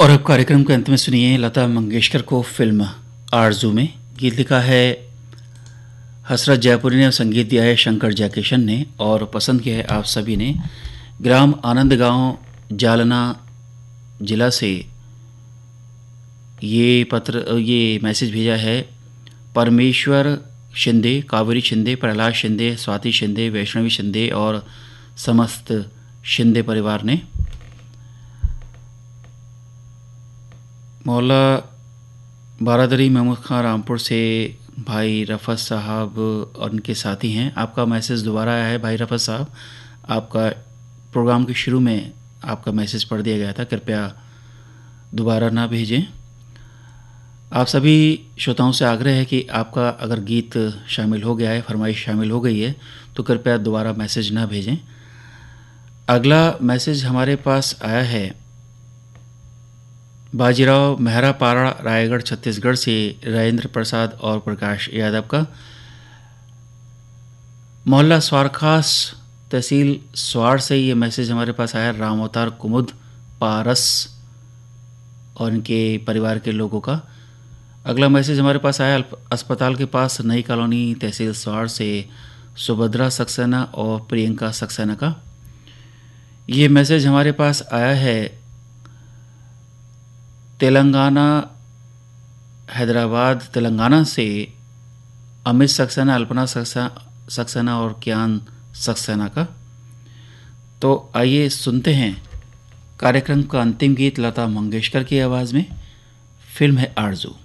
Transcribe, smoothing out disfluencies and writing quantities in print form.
और अब कार्यक्रम के अंत में सुनिए लता मंगेशकर को फिल्म आरज़ू में। गीत लिखा है हसरत जयपुरी ने और संगीत दिया है शंकर जयकिशन ने और पसंद किया है आप सभी ने। ग्राम आनंद गांव जालना जिला से ये मैसेज भेजा है परमेश्वर शिंदे, कावेरी शिंदे, प्रहलाद शिंदे, स्वाति शिंदे, वैष्णवी शिंदे और समस्त शिंदे परिवार ने। मौला बारादरी महमूद खां रामपुर से भाई रफ़त साहब और उनके साथी हैं। आपका मैसेज दोबारा आया है भाई रफ़त साहब, आपका प्रोग्राम के शुरू में आपका मैसेज पढ़ दिया गया था, कृपया दोबारा ना भेजें। आप सभी श्रोताओं से आग्रह है कि आपका अगर गीत शामिल हो गया है, फरमाइश शामिल हो गई है, तो कृपया दोबारा मैसेज ना भेजें। अगला मैसेज हमारे पास आया है बाजीराव मेहरापाड़ा रायगढ़ छत्तीसगढ़ से राजेंद्र प्रसाद और प्रकाश यादव का। मोहल्ला स्वारखास तहसील स्वार से ये मैसेज हमारे पास आया राम अवतार कुमुद पारस और इनके परिवार के लोगों का। अगला मैसेज हमारे पास आया अस्पताल के पास नई कॉलोनी तहसील स्वार से सुभद्रा सक्सेना और प्रियंका सक्सेना का। ये मैसेज हमारे पास आया है तेलंगाना हैदराबाद तेलंगाना से अमित सक्सेना, अल्पना सक्सेना और कियान सक्सेना का। तो आइए सुनते हैं कार्यक्रम का अंतिम गीत लता मंगेशकर की आवाज़ में। फिल्म है आरज़ू।